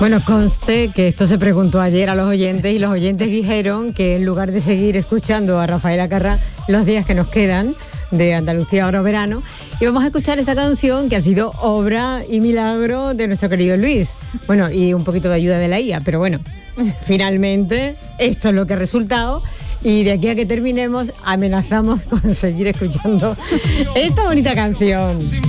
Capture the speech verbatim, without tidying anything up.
Bueno, conste que esto se preguntó ayer a los oyentes y los oyentes dijeron que en lugar de seguir escuchando a Rafael Acarrá los días que nos quedan de Andalucía Ahora Verano, íbamos a escuchar esta canción que ha sido obra y milagro de nuestro querido Luis. Bueno, y un poquito de ayuda de la I A, pero bueno, finalmente esto es lo que ha resultado. Y de aquí a que terminemos amenazamos con seguir escuchando esta bonita canción.